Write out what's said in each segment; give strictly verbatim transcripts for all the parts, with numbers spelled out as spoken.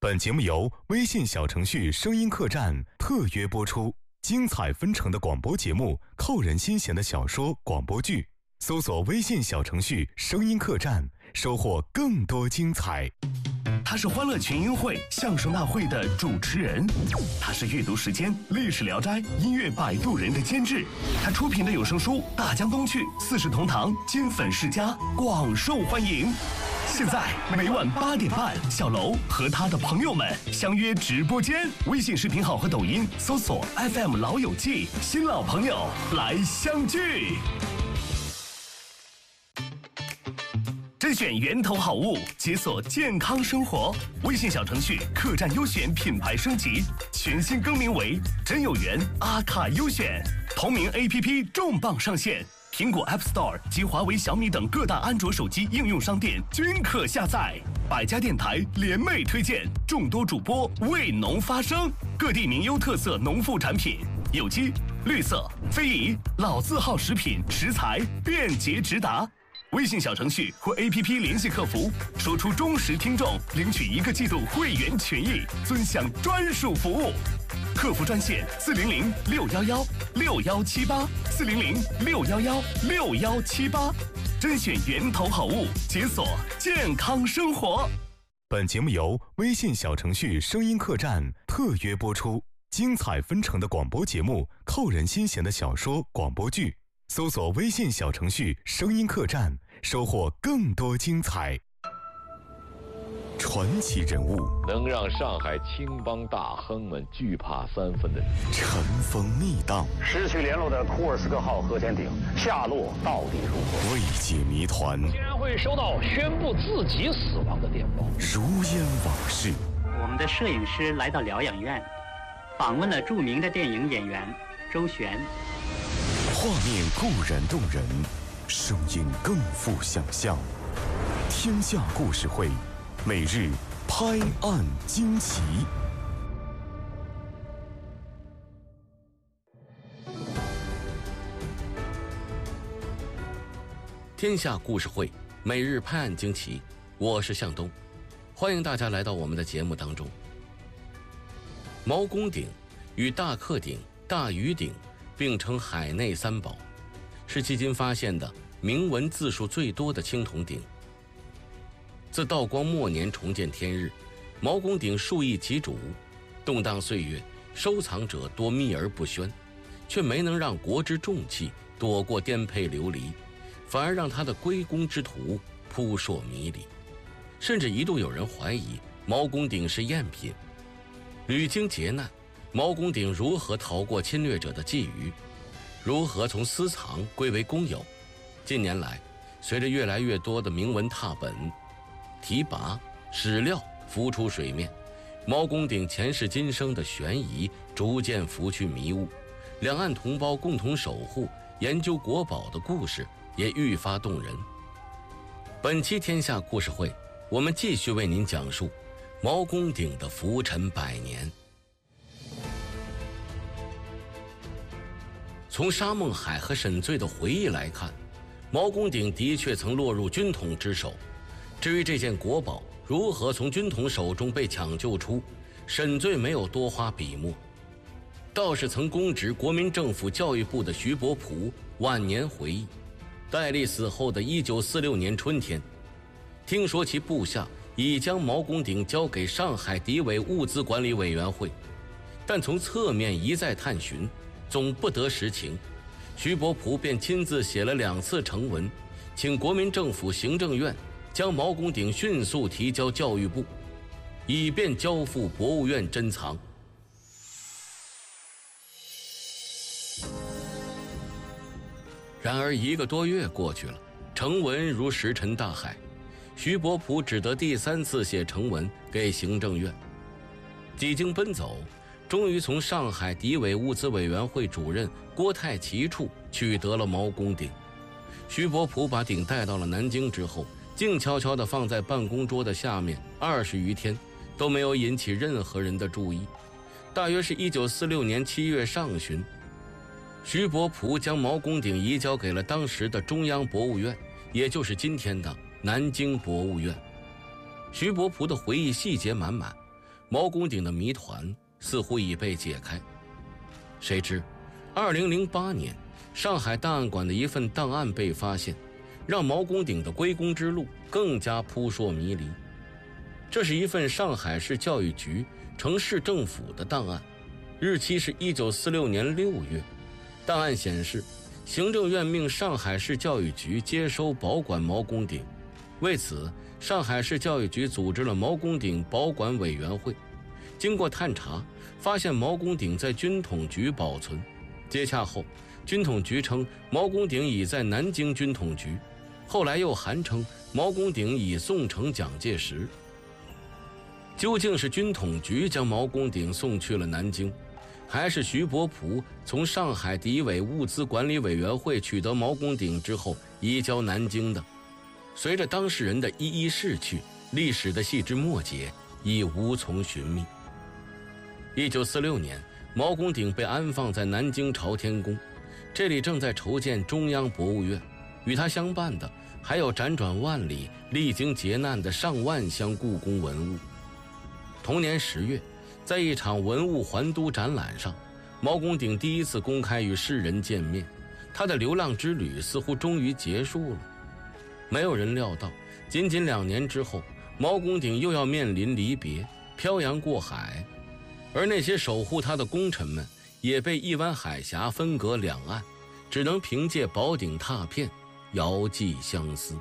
本节目由微信小程序声音客栈特约播出，精彩纷呈的广播节目，扣人心弦的小说、广播剧，搜索微信小程序声音客栈，收获更多精彩。 他是欢乐群英会相声大会的主持人，他是阅读时间历史聊斋音乐摆渡人的监制，他出品的有声书《大江东去》《四世同堂》金粉世家广受欢迎。现在每晚八点半，小楼和他的朋友们相约直播间，微信视频号和抖音搜索 F M 老友记，新老朋友来相聚。甄选源头好物，解锁健康生活。微信小程序客栈优选品牌升级，全新更名为真有缘阿卡优选，同名 A P P 重磅上线。苹果 App Store 及华为、小米等各大安卓手机应用商店均可下载。百家电台联袂推荐，众多主播为农发声，各地名优特色农副产品，有机、绿色、非遗、老字号食品食材便捷直达。微信小程序或 A P P 联系客服，说出忠实听众，领取一个季度会员权益，尊享专属服务。客服专线四零零六幺幺六幺七八四零零六幺幺六幺七八，甄选源头好物，解锁健康生活。 本节目由微信小程序声音客栈特约播出，精彩纷呈的广播节目，扣人心弦的小说、广播剧，搜索微信小程序声音客栈，收获更多精彩。传奇人物， 能让上海青帮大亨们惧怕三分的人， 尘封密档， 失去联络的库尔斯克号核潜艇下落到底如何？ 未解谜团， 竟然会收到宣布自己死亡的电报， 如烟往事。 我们的摄影师来到疗养院，访问了著名的电影演员周璇。 画面固然动人，声音更富想象。天下故事会，每日拍案惊奇。 天下故事会，每日拍案惊奇，我是向东，欢迎大家来到我们的节目当中。毛公鼎与大克鼎、大禹鼎并称海内三宝，是迄今发现的铭文字数最多的青铜鼎。自道光末年重见天日，毛公鼎数易其主，动荡岁月，收藏者多秘而不宣，却没能让国之重器躲过颠沛流离，反而让他的归功之途扑朔迷离，甚至一度有人怀疑毛公鼎是赝品。屡经劫难，毛公鼎如何逃过侵略者的觊觎，如何从私藏归为公有？近年来，随着越来越多的铭文拓本、题跋、史料浮出水面，毛公鼎前世今生的悬疑逐渐拂去迷雾，两岸同胞共同守护、研究国宝的故事也愈发动人。本期天下故事会，我们继续为您讲述毛公鼎的浮沉百年。从沙孟海和沈醉的回忆来看，毛公鼎的确曾落入军统之手。至于这件国宝如何从军统手中被抢救出，沈醉没有多花笔墨，倒是曾公职国民政府教育部的徐伯普晚年回忆，戴笠死后的一九四六年春天，听说其部下已将毛公鼎交给上海敌伪物资管理委员会，但从侧面一再探寻，总不得实情。徐伯普便亲自写了两次呈文，请国民政府行政院将毛公鼎迅速提交教育部，以便交付博物院珍藏。然而一个多月过去了，呈文如石沉大海，徐伯普只得第三次写呈文给行政院。几经奔走，终于从上海敌伪物资委员会主任郭泰祺处取得了毛公鼎。徐伯普把鼎带到了南京之后，静悄悄地放在办公桌的下面二十余天，都没有引起任何人的注意。大约是一九四六年七月上旬，徐伯普将毛公鼎移交给了当时的中央博物院，也就是今天的南京博物院。徐伯普的回忆细节满满， 毛公鼎的谜团似乎已被解开。谁知二零零八年上海档案馆的一份档案被发现，让毛公鼎的归功之路更加扑朔迷离。这是一份上海市教育局城市政府的档案，日期是一九四六年六月。档案显示，行政院命上海市教育局接收保管毛公鼎，为此上海市教育局组织了毛公鼎保管委员会。经过探查，发现毛公鼎在军统局保存。接洽后，军统局称毛公鼎已在南京军统局，后来又函称毛公鼎已送呈蒋介石。究竟是军统局将毛公鼎送去了南京，还是徐伯璞从上海敌伪物资管理委员会取得毛公鼎之后移交南京的？随着当事人的一一逝去，历史的细枝末节已无从寻觅。一九四六年，毛公鼎被安放在南京朝天宫，这里正在筹建中央博物院，与他相伴的还有辗转万里、历经劫难的上万箱故宫文物。同年十月，在一场文物还都展览上，毛公鼎第一次公开与世人见面，他的流浪之旅似乎终于结束了。没有人料到，仅仅两年之后，毛公鼎又要面临离别，漂洋过海，而那些守护他的功臣们也被一湾海峡分隔两岸，只能凭借宝鼎拓片，遥寄相思。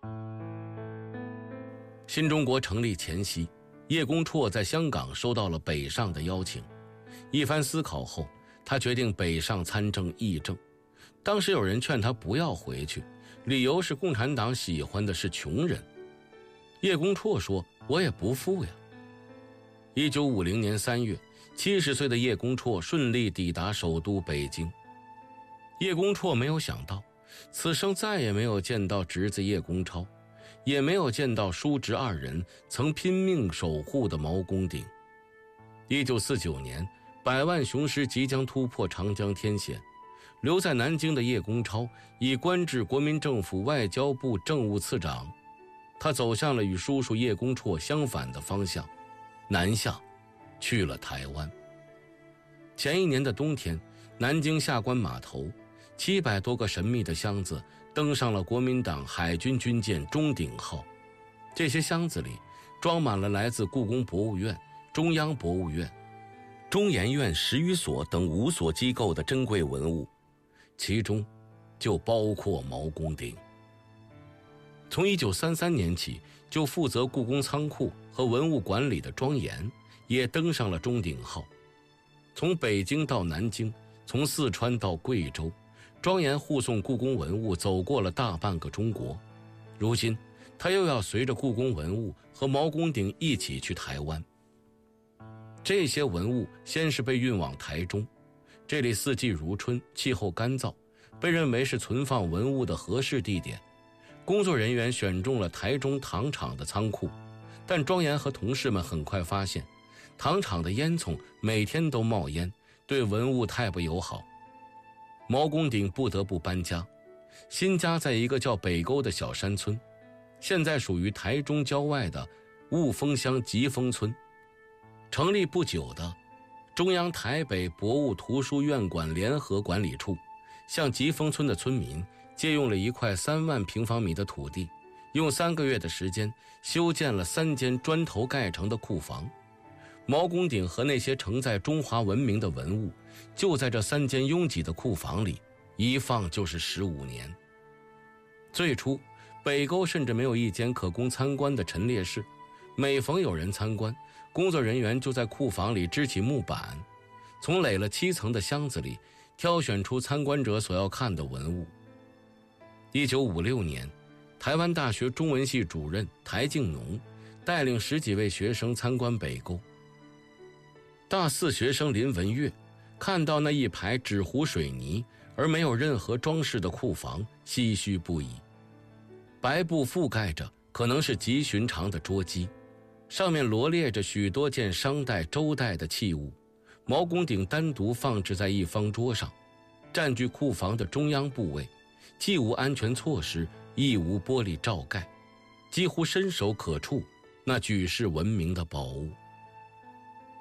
新中国成立前夕，叶公绰在香港收到了北上的邀请，一番思考后，他决定北上参政议政。当时有人劝他不要回去，理由是共产党喜欢的是穷人。叶公绰说：“我也不富呀。”一九五零年三月，七十岁的叶公绰顺利抵达首都北京。叶公绰没有想到，此生再也没有见到侄子叶公超，也没有见到叔侄二人曾拼命守护的毛公鼎。一九四九年，百万雄师即将突破长江天险，留在南京的叶公超已官至国民政府外交部政务次长。他走向了与叔叔叶公绰相反的方向，南下，去了台湾。前一年的冬天，南京下关码头，七百多个神秘的箱子登上了国民党海军军舰钟鼎号。这些箱子里装满了来自故宫博物院、中央博物院、中研院十余所等五所机构的珍贵文物，其中就包括毛公鼎。从一九三三年起，就负责故宫仓库和文物管理的庄严也登上了钟鼎号。从北京到南京，从四川到贵州，庄严护送故宫文物走过了大半个中国。如今他又要随着故宫文物和毛公鼎一起去台湾。这些文物先是被运往台中，这里四季如春，气候干燥，被认为是存放文物的合适地点。工作人员选中了台中糖厂的仓库，但庄严和同事们很快发现，糖厂的烟囱每天都冒烟，对文物太不友好。毛公鼎不得不搬家，新家在一个叫北沟的小山村，现在属于台中郊外的雾峰乡吉峰村。成立不久的中央台北博物图书院馆联合管理处，向吉峰村的村民借用了一块三万平方米的土地，用三个月的时间修建了三间砖头盖成的库房。毛公鼎和那些承载中华文明的文物，就在这三间拥挤的库房里，一放就是十五年。最初，北沟甚至没有一间可供参观的陈列室，每逢有人参观，工作人员就在库房里支起木板，从垒了七层的箱子里挑选出参观者所要看的文物。一九五六年，台湾大学中文系主任台静农带领十几位学生参观北沟。大四学生林文月看到那一排纸糊水泥而没有任何装饰的库房，唏嘘不已。白布覆盖着可能是极寻常的桌机，上面罗列着许多件商代周代的器物，毛公鼎单独放置在一方桌上，占据库房的中央部位，既无安全措施，亦无玻璃罩盖，几乎伸手可触那举世闻名的宝物。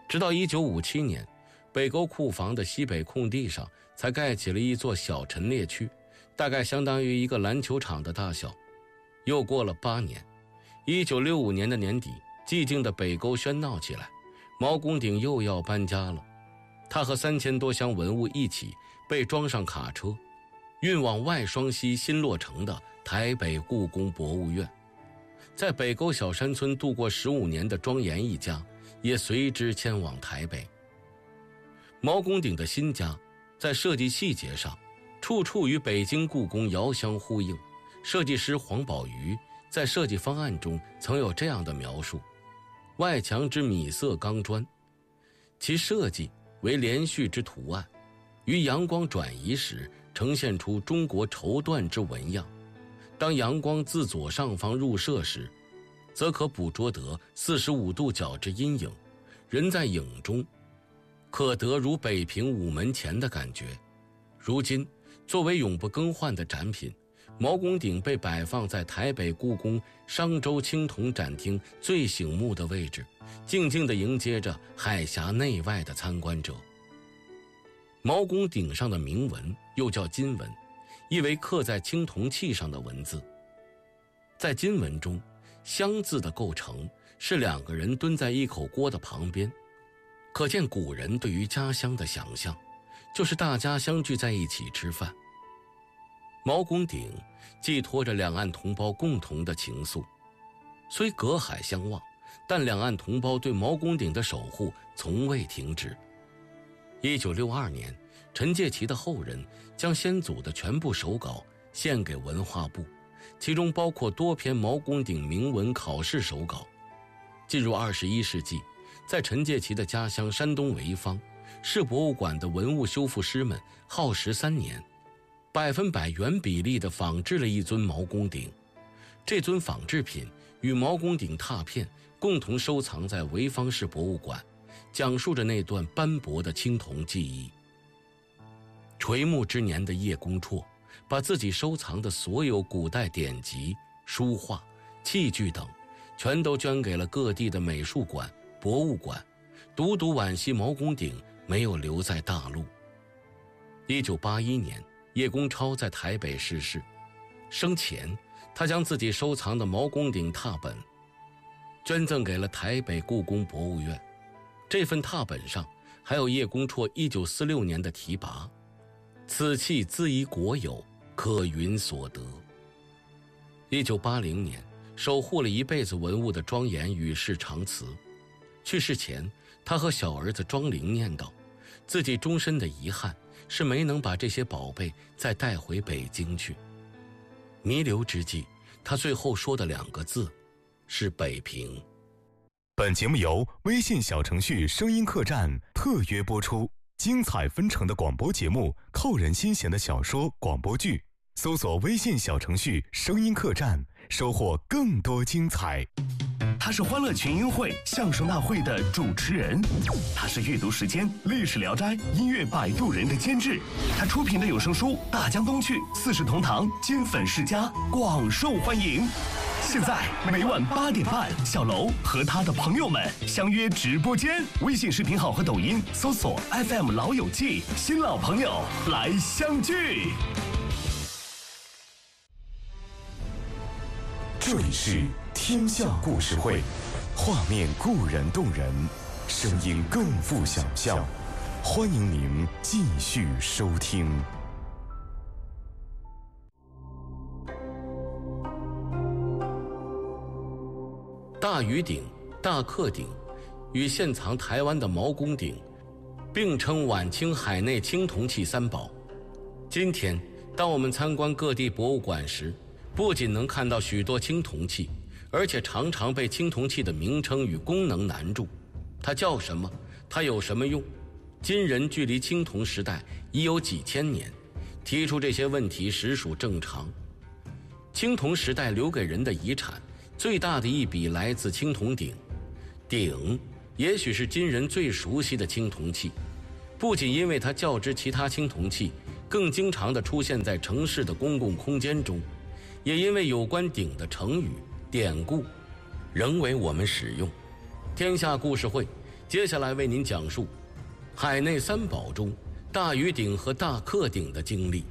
直到一九五七年，北沟库房的西北空地上才盖起了一座小陈列区，大概相当于一个篮球场的大小。又过了八年，一九六五年的年底，寂静的北沟喧闹起来，毛公鼎又要搬家了。他和三千多箱文物一起被装上卡车，运往外双溪新落成的台北故宫博物院。在北沟小山村度过十五年的庄严一家也随之迁往台北。毛公鼎的新家在设计细节上处处与北京故宫遥相呼应。设计师黄宝瑜在设计方案中曾有这样的描述：外墙之米色钢砖，其设计为连续之图案，于阳光转移时呈现出中国绸缎之纹样。当阳光自左上方入射时，则可捕捉得四十五度角之阴影，人在影中可得如北平午门前的感觉。如今作为永不更换的展品，毛公鼎被摆放在台北故宫商周青铜展厅最醒目的位置，静静地迎接着海峡内外的参观者。毛公鼎上的铭文又叫金文，意为刻在青铜器上的文字。在金文中，香字的构成是两个人蹲在一口锅的旁边，可见古人对于家乡的想象，就是大家相聚在一起吃饭。毛公鼎寄托着两岸同胞共同的情愫，虽隔海相望，但两岸同胞对毛公鼎的守护从未停止。一九六二年，陈介祺的后人将先祖的全部手稿献给文化部，其中包括多篇毛公鼎铭文考试手稿。进入二十一世纪，在陈介祺的家乡山东潍坊，市博物馆的文物修复师们耗时三年，百分百原比例地仿制了一尊毛公鼎。这尊仿制品与毛公鼎拓片共同收藏在潍坊市博物馆，讲述着那段斑驳的青铜记忆。垂暮之年的叶公绰把自己收藏的所有古代典籍、书画、器具等全都捐给了各地的美术馆、博物馆，独独惋惜毛公鼎没有留在大陆。一九八一年，叶公超在台北逝世，生前他将自己收藏的毛公鼎拓本捐赠给了台北故宫博物院。这份拓本上还有叶公绰一九四六年的题跋：此器兹以国有，可云所得。一九八零年，守护了一辈子文物的庄严与世长辞。去世前，他和小儿子庄灵念叨，自己终身的遗憾是没能把这些宝贝再带回北京去。弥留之际，他最后说的两个字是北平。 本节目由微信小程序声音客栈特约播出，精彩纷呈的广播节目，扣人心弦的小说广播剧，搜索微信小程序声音客栈，收获更多精彩。 他是欢乐群英会相声大会的主持人，他是阅读时间历史聊斋音乐摆渡人的监制，他出品的有声书《大江东去》《四世同堂》金粉世家广受欢迎。现在每晚八点半，小楼和他的朋友们相约直播间，微信视频号和抖音搜索 F M 老友记，新老朋友来相聚。 这里是天下故事会，画面固然动人，声音更富想象。欢迎您继续收听。 大禹鼎、大克鼎与现藏台湾的毛公鼎并称晚清海内青铜器三宝。今天当我们参观各地博物馆时，不仅能看到许多青铜器，而且常常被青铜器的名称与功能难住。它叫什么？它有什么用？今人距离青铜时代已有几千年，提出这些问题实属正常。青铜时代留给人的遗产最大的一笔来自青铜鼎。鼎也许是今人最熟悉的青铜器，不仅因为它较之其他青铜器更经常地出现在城市的公共空间中，也因为有关鼎的成语典故仍为我们使用。天下故事会接下来为您讲述海内三宝中大禹鼎和大克鼎的经历。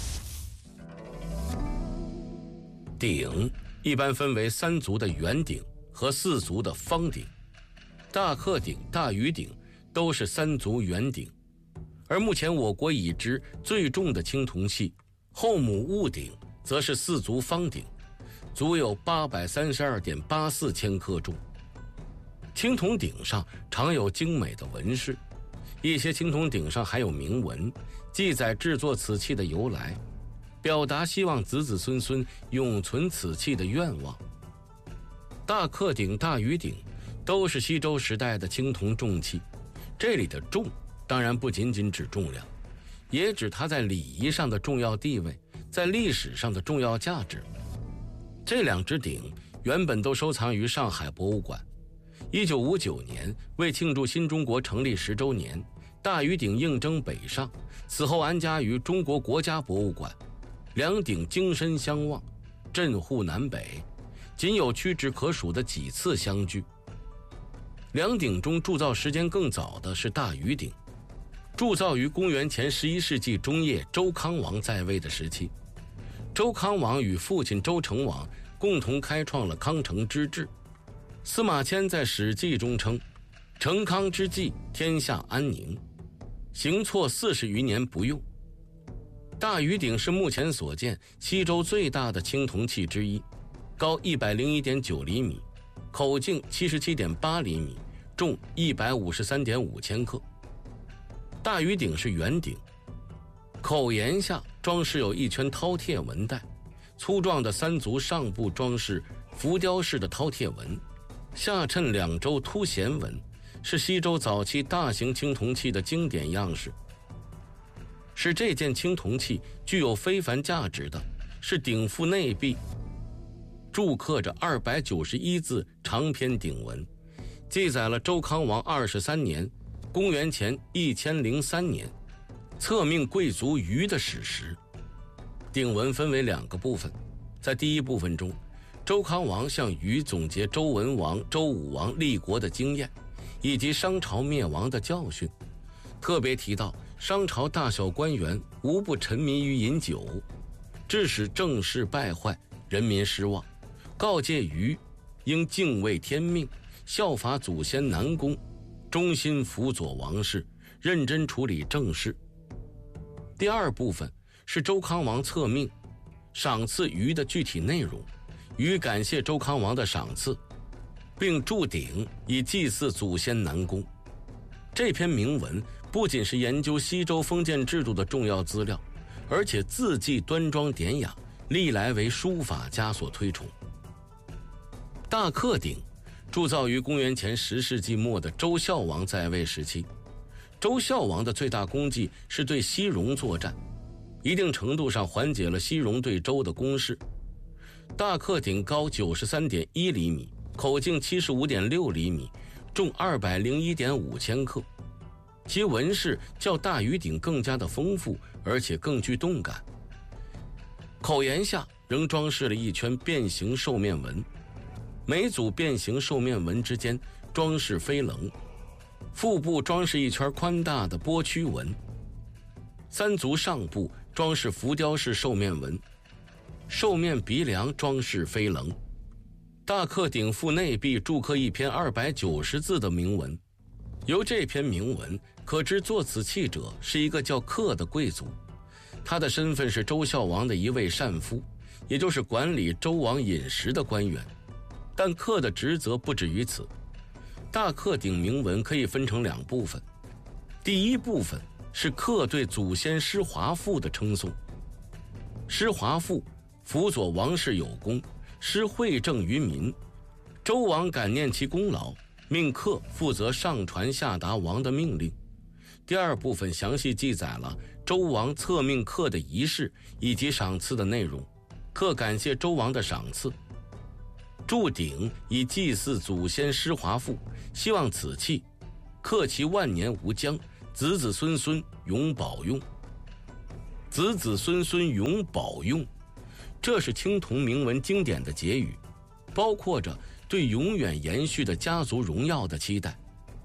鼎一般分为三足的圆鼎和四足的方鼎，大克鼎、大禹鼎都是三足圆鼎，而目前我国已知最重的青铜器后母戊鼎则是四足方鼎，足有八百三十二点八四千克重。青铜鼎上常有精美的纹饰，一些青铜鼎上还有铭文，记载制作此器的由来，表达希望子子孙孙永存此器的愿望。大克鼎、大禹鼎都是西周时代的青铜重器，这里的重当然不仅仅指重量，也指它在礼仪上的重要地位，在历史上的重要价值。这两只鼎原本都收藏于上海博物馆。一九五九年，为庆祝新中国成立十周年，大禹鼎应征北上，此后安家于中国国家博物馆。两鼎精深相望，镇户南北，仅有屈指可数的几次相聚。两鼎中铸造时间更早的是大禹鼎，铸造于公元前十一世纪中叶周康王在位的时期。周康王与父亲周成王共同开创了康成之治。司马迁在《史记》中称：“成康之际，天下安宁，行错四十余年不用。”大禹鼎是目前所见西周最大的青铜器之一，高一百零一点九厘米，口径七十七点八厘米，重一百五十三点五千克。大禹鼎是圆鼎，口沿下装饰有一圈饕餮纹带，粗壮的三足上部装饰浮雕式的饕餮纹，下衬两周凸弦纹，是西周早期大型青铜器的经典样式。使这件青铜器具有非凡价值的是鼎腹内壁铸刻着二百九十一字长篇鼎文，记载了周康王二十三年（公元前一千零三年）册命贵族禹的史实。鼎文分为两个部分，在第一部分中，周康王向禹总结周文王、周武王立国的经验，以及商朝灭亡的教训，特别提到商朝大小官员无不沉迷于饮酒，致使政事败坏，人民失望，告诫禹应敬畏天命，效法祖先南宫，忠心辅佐王室，认真处理政事。第二部分是周康王册命赏赐禹的具体内容，禹感谢周康王的赏赐，并铸鼎以祭祀祖先南宫。这篇铭文不仅是研究西周封建制度的重要资料，而且字迹端庄典雅，历来为书法家所推崇。大克鼎铸造于公元前十世纪末的周孝王在位时期。周孝王的最大功绩是对西戎作战，一定程度上缓解了西戎对周的攻势。大克鼎高九十三点一厘米，口径七十五点六厘米，重二百零一点五千克。其纹饰较大禹鼎更加的丰富，而且更具动感。口沿下仍装饰了一圈变形兽面纹，每组变形兽面纹之间装饰飞棱，腹部装饰一圈宽大的波曲纹，三足上部装饰浮雕式兽面纹，兽面鼻梁装饰飞棱。大克鼎腹内壁铸刻一篇二百九十字的铭文，由这篇铭文可知作此器者是一个叫克的贵族，他的身份是周孝王的一位善夫，也就是管理周王饮食的官员。但克的职责不止于此。大克鼎铭文可以分成两部分，第一部分是克对祖先施华父的称颂。施华父辅佐王室有功，施惠政于民，周王感念其功劳，命克负责上传下达王的命令。第二部分详细记载了周王册命克的仪式以及赏赐的内容。克感谢周王的赏赐，铸鼎以祭祀祖先施华父，希望此器克其万年无疆，子子孙孙永保用。子子孙孙永保用，这是青铜铭文经典的结语，包括着对永远延续的家族荣耀的期待。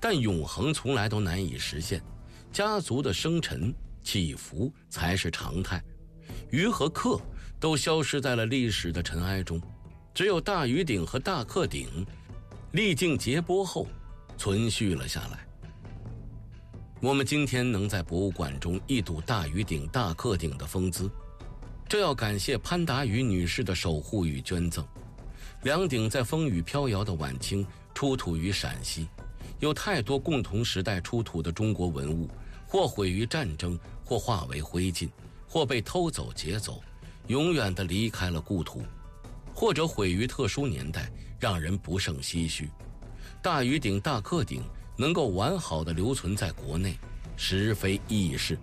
但永恒从来都难以实现，家族的生沉起伏才是常态。鱼和克都消失在了历史的尘埃中，只有大禹鼎和大克鼎历经劫波后存续了下来。我们今天能在博物馆中一睹大禹鼎、大克鼎的风姿，这要感谢潘达禹女士的守护与捐赠。两鼎在风雨飘摇的晚清出土于陕西，有太多共同时代出土的中国文物，或毁于战争，或化为灰烬，或被偷走劫走，永远地离开了故土，或者毁于特殊年代，让人不胜唏嘘。大禹鼎、大克鼎能够完好地留存在国内，实非易事。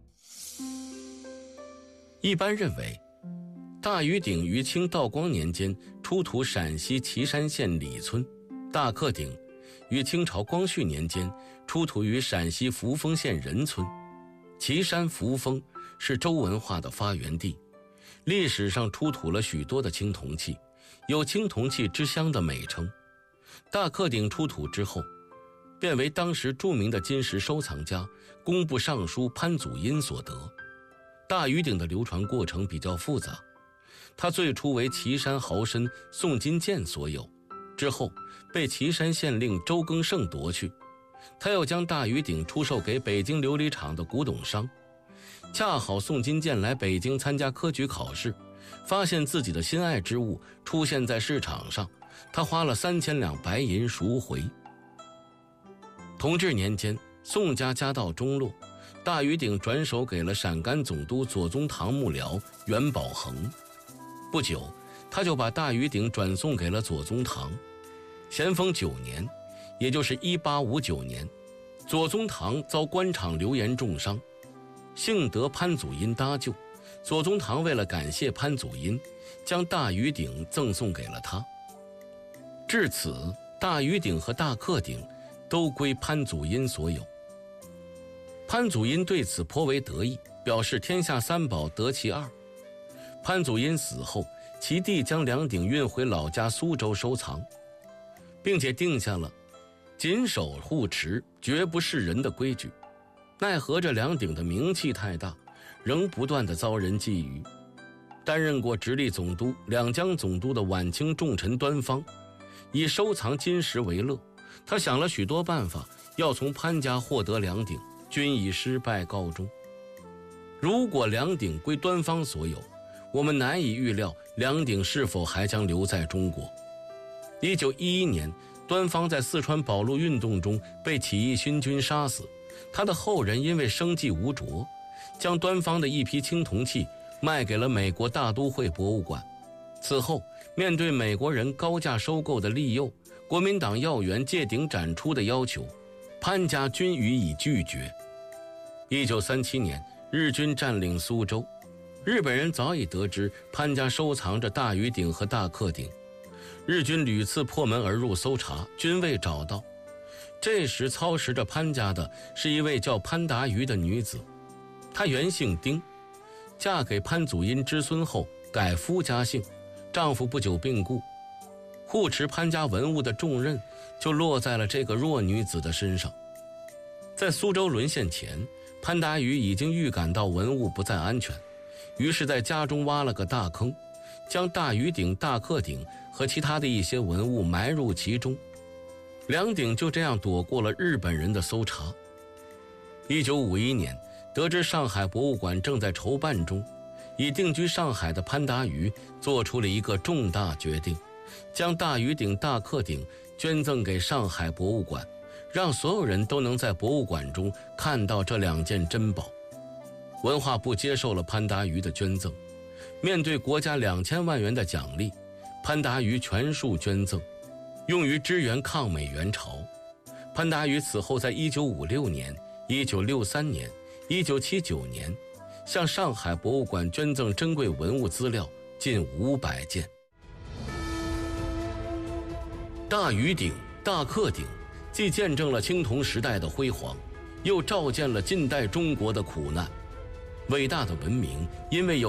一般认为，大禹鼎于清道光年间出土陕西岐山县李村，大克鼎于清朝光绪年间出土于陕西扶风县仁村。岐山扶风是周文化的发源地，历史上出土了许多的青铜器，有青铜器之乡的美称。大克鼎出土之后，便为当时著名的金石收藏家工部尚书潘祖荫所得。大禹鼎的流传过程比较复杂，它最初为岐山豪绅宋金鉴所有，之后被岐山县令周庚盛夺去。他要将大禹鼎出售给北京琉璃厂的古董商，恰好宋金鉴来北京参加科举考试，发现自己的心爱之物出现在市场上，他花了三千两白银赎回。同治年间，宋家家道中落，大禹鼎转手给了陕甘总督左宗棠幕僚袁宝恒。不久，他就把大禹鼎转送给了左宗棠。咸丰九年，也就是一八五九年，左宗棠遭官场流言重伤，幸得潘祖荫搭救。左宗棠为了感谢潘祖荫，将大禹鼎赠送给了他。至此，大禹鼎和大克鼎都归潘祖荫所有。潘祖荫对此颇为得意，表示天下三宝得其二。潘祖荫死后，其弟将两鼎运回老家苏州收藏，并且定下了谨守护持，绝不示人的规矩。奈何这两鼎的名气太大，仍不断地遭人觊觎。担任过直隶总督、两江总督的晚清重臣端方，以收藏金石为乐，他想了许多办法，要从潘家获得两鼎，均以失败告终。如果两鼎归端方所有，我们难以预料两鼎是否还将留在中国。一九一一年，端方在四川保路运动中被起义勋军杀死，他的后人因为生计无着，将端方的一批青铜器卖给了美国大都会博物馆。此后，面对美国人高价收购的利诱，国民党要员借鼎展出的要求，潘家均予以拒绝。一九三七年，日军占领苏州，日本人早已得知潘家收藏着大禹鼎和大克鼎，日军屡次破门而入搜查，均未找到。这时操持着潘家的是一位叫潘达禹的女子，她原姓丁，嫁给潘祖荫之孙后改夫家姓，丈夫不久病故，护持潘家文物的重任就落在了这个弱女子的身上。在苏州沦陷前，潘达禹已经预感到文物不再安全，于是在家中挖了个大坑，将大禹鼎、大克鼎和其他的一些文物埋入其中，两鼎就这样躲过了日本人的搜查。一九五一年，得知上海博物馆正在筹办中，已定居上海的潘达禹做出了一个重大决定，将大禹鼎、大克鼎捐赠给上海博物馆，让所有人都能在博物馆中看到这两件珍宝。文化部接受了潘达禹的捐赠，面对国家两千万元的奖励，潘达禹全数捐赠，用于支援抗美援朝。潘达禹此后在一九五六年、一九六三年、一九七九年向上海博物馆捐赠珍贵文物资料近五百件。大禹鼎、大克鼎既见证了青铜时代的辉煌，又照见了近代中国的苦难。伟大的文明因为有